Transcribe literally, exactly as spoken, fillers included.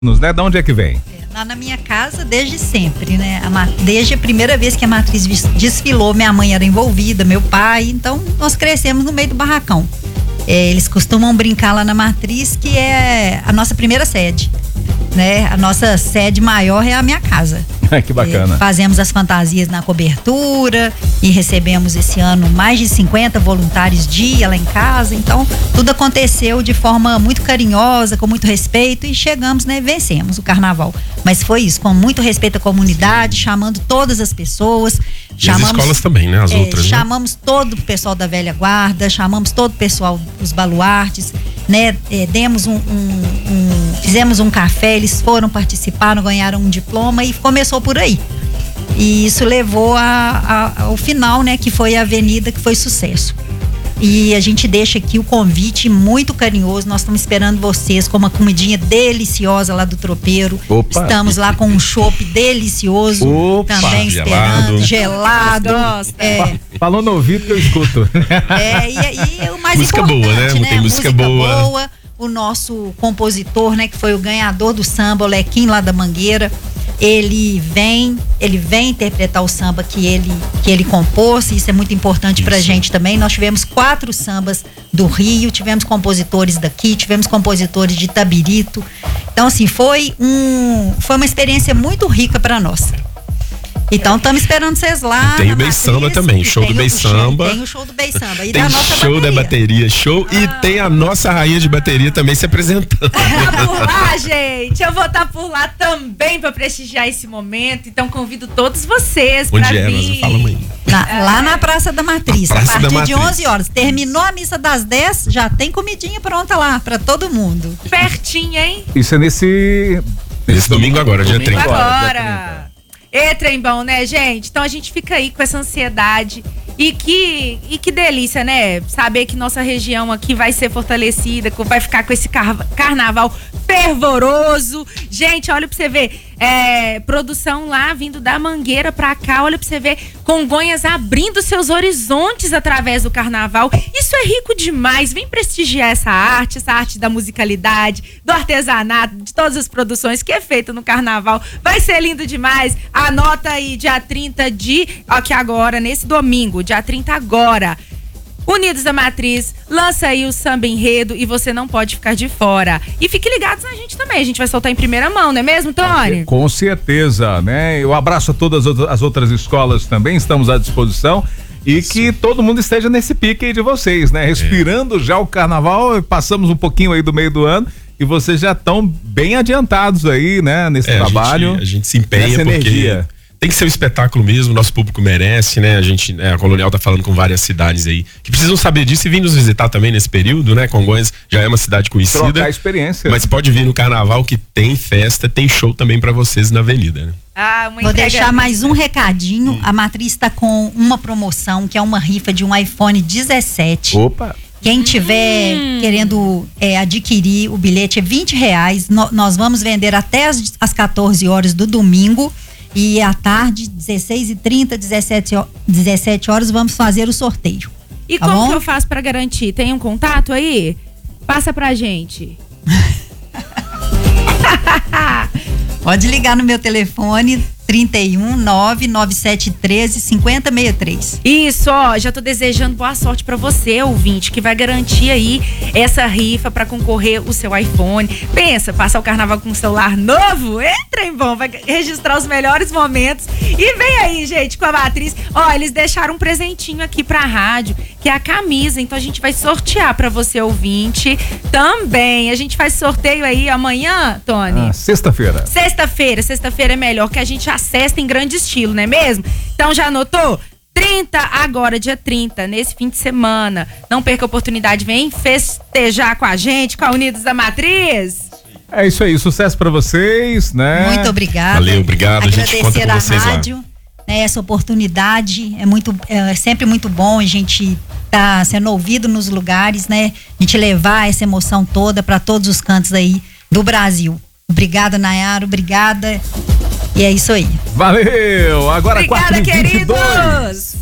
né? De onde é que vem? É, lá na minha casa, desde sempre, né? A, desde a primeira vez que a matriz desfilou, minha mãe era envolvida, meu pai, então nós crescemos no meio do barracão. É, eles costumam brincar lá na matriz, que é a nossa primeira sede, né? A nossa sede maior é a minha casa. Que bacana. É, fazemos as fantasias na cobertura e recebemos esse ano mais de cinquenta voluntários dia lá em casa. Então, tudo aconteceu de forma muito carinhosa, com muito respeito e chegamos, né? Vencemos o carnaval. Mas foi isso, com muito respeito à comunidade, chamando todas as pessoas. E chamamos, as escolas também, né? As é, outras, chamamos né? todo o pessoal da velha guarda, chamamos todo o pessoal dos baluartes, né? É, demos um, um, um, fizemos um café, eles foram, participaram, ganharam um diploma e começou por aí. E isso levou a, a, ao final, né? Que foi a avenida, que foi sucesso. E a gente deixa aqui o convite muito carinhoso. Nós estamos esperando vocês com uma comidinha deliciosa lá do tropeiro. Opa. Estamos lá com um chopp delicioso. Opa. Também esperando, gelado. gelado. É. Falou no ouvido que eu escuto. É, e, e o mais música importante, boa, né? né? Tem música, música boa. boa. O nosso compositor, né? Que foi o ganhador do samba, o Lequim lá da Mangueira. Ele vem, ele vem interpretar o samba que ele, que ele compôs, e isso é muito importante pra gente também. Nós tivemos quatro sambas do Rio, tivemos compositores daqui, tivemos compositores de Itabirito. Então, assim, foi, um, foi uma experiência muito rica pra nós. Então, estamos esperando vocês lá. Tem o Bey Samba também, show do Bey Samba. Tem o show do Bey Samba. E tem da nossa show bateria. da bateria, show. Ah. E tem a nossa rainha de bateria também se apresentando. Eu vou por lá, gente. Eu vou estar por lá também para prestigiar esse momento. Então, convido todos vocês para vir. Onde é? Fala, mãe. Na, é. Lá na Praça da Matriz. Praça a partir da Matriz. de onze horas. Terminou a missa das dez, já tem comidinha pronta lá para todo mundo. Pertinho, hein? Isso é nesse... Nesse domingo agora, dia trinta. Agora. E trem bom, né, gente? Então a gente fica aí com essa ansiedade. E que, e que delícia, né? Saber que nossa região aqui vai ser fortalecida, vai ficar com esse car carnaval fervoroso. Gente, olha pra você ver. É, produção lá vindo da Mangueira pra cá. Olha pra você ver. Congonhas abrindo seus horizontes através do carnaval. Isso é rico demais. Vem prestigiar essa arte, essa arte da musicalidade, do artesanato, de todas as produções que é feita no carnaval. Vai ser lindo demais. Anota aí, dia trinta de... Aqui agora, nesse domingo, dia trinta agora. Unidos da Matriz, lança aí o samba enredo e você não pode ficar de fora. E fique ligados na gente também, a gente vai soltar em primeira mão, não é mesmo, Tony? Com certeza, né? Eu abraço a todas as outras escolas também, estamos à disposição. E Isso. que todo mundo esteja nesse pique aí de vocês, né? Respirando é. já o carnaval, passamos um pouquinho aí do meio do ano e vocês já estão bem adiantados aí, né? Nesse é, trabalho. A gente, a gente se empenha nessa porque... energia. Tem que ser um espetáculo mesmo, nosso público merece, né? A gente, né, a Colonial tá falando com várias cidades aí que precisam saber disso e vir nos visitar também nesse período, né? Congonhas já é uma cidade conhecida. Trocar experiência. Mas pode vir no carnaval que tem festa, tem show também pra vocês na avenida, né? Ah, uma Vou deixar mais um recadinho. Hum. A Matriz tá com uma promoção que é uma rifa de um iPhone dezessete. Opa! Quem tiver hum. querendo é, adquirir o bilhete é vinte reais. No, nós vamos vender até as, as quatorze horas do domingo. E à tarde, dezesseis e trinta, dezessete horas, vamos fazer o sorteio. E tá como bom? que eu faço pra garantir? Tem um contato aí? Passa pra gente. Pode ligar no meu telefone trinta e um, nove nove sete um três, cinco zero seis três. Isso, ó, já tô desejando boa sorte pra você, ouvinte, que vai garantir aí essa rifa pra concorrer o seu iPhone. Pensa, passar o carnaval com um celular novo? Entra em bom, vai registrar os melhores momentos. E vem aí, gente, com a Matriz. Ó, eles deixaram um presentinho aqui pra rádio, que é a camisa. Então a gente vai sortear pra você, ouvinte, também. A gente faz sorteio aí amanhã, Tony? Ah, sexta-feira. Sexta-feira, sexta-feira é melhor, que a gente acessa em grande estilo, não é mesmo? Então já anotou? trinta agora, dia trinta, nesse fim de semana. Não perca a oportunidade, vem festejar com a gente, com a Unidos da Matriz. É isso aí, sucesso pra vocês, né? Muito obrigada. Valeu, obrigado. A gente conta com vocês lá. Rádio, né, essa oportunidade é muito, é sempre muito bom a gente tá sendo ouvido nos lugares, né? A gente levar essa emoção toda para todos os cantos aí do Brasil. Obrigada, Nayara, obrigada. E é isso aí. Valeu! Agora Obrigada, quatro e vinte e dois. queridos!